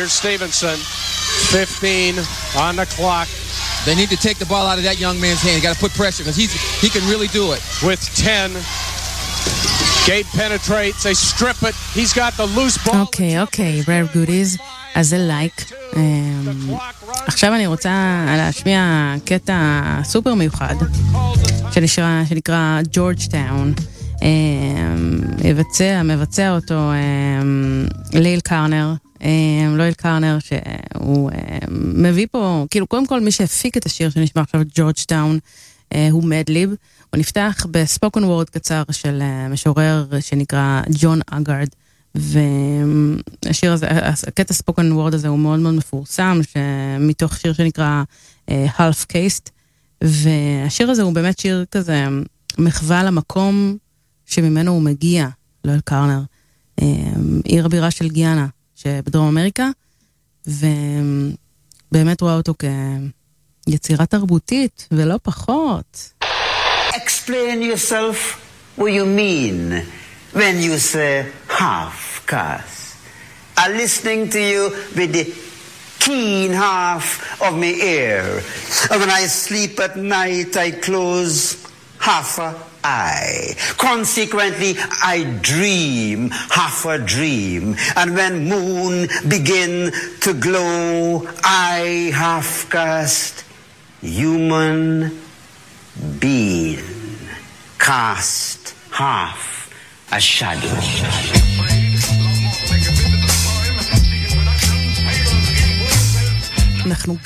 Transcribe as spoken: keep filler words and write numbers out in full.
Here's Stevenson. fifteen on the clock. They need to take the ball out of that young man's hand. You got to put pressure because he's he can really do it. With ten. Gabe penetrates, they strip it. He's got the loose ball. אוקיי, אוקיי, rare goodies. אז זה לייק. עכשיו אני רוצה להשמיע קטע סופר מיוחד שנקרא ג'ורג'טאון. מבצע, מבצע אותו ליל קרנר. ליל קרנר שהוא מביא פה, כאילו קודם כל מי שהפיק את השיר שנשמע עכשיו ג'ורג'טאון הוא מדליב. הוא נפתח בספוקן וורד קצר של משורר שנקרא ג'ון אגארד, והשיר הזה, הקטע ספוקן וורד הזה הוא מאוד מאוד מפורסם, מתוך שיר שנקרא Half Caste, והשיר הזה הוא באמת שיר כזה מחווה למקום שממנו הוא מגיע, ליל קרנר, עיר הבירה של גיאנה שבדרום אמריקה, ובאמת רואה אותו כיצירה תרבותית ולא פחות. Explain yourself what you mean when you say half caste. I'm listening to you with the keen half of my ear. And when I sleep at night, I close half a eye. Consequently, I dream half a dream. And when moon begin to glow, I half caste human being cast half a shadow. אנחנו